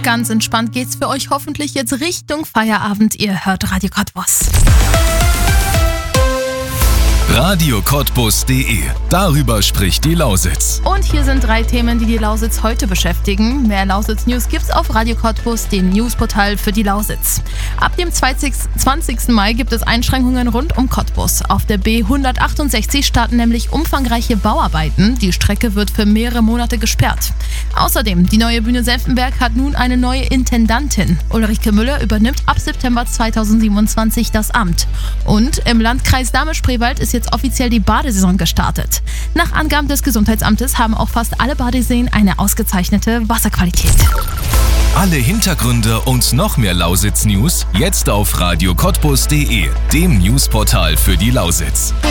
Ganz entspannt geht's für euch hoffentlich jetzt Richtung Feierabend. Ihr hört Radio Cottbus. radiocottbus.de. Darüber spricht die Lausitz. Und hier sind 3 Themen, die Lausitz heute beschäftigen. Mehr Lausitz-News gibt's auf Radio Cottbus, dem Newsportal für die Lausitz. Ab dem 20. Mai gibt es Einschränkungen rund um Cottbus. Auf der B168 starten nämlich umfangreiche Bauarbeiten. Die Strecke wird für mehrere Monate gesperrt. Außerdem, die neue Bühne Senftenberg hat nun eine neue Intendantin. Ulrike Müller übernimmt ab September 2027 das Amt. Und im Landkreis Dahme-Spreewald ist jetzt offiziell die Badesaison gestartet. Nach Angaben des Gesundheitsamtes haben auch fast alle Badeseen eine ausgezeichnete Wasserqualität. Alle Hintergründe und noch mehr Lausitz-News jetzt auf radiocottbus.de, dem Newsportal für die Lausitz.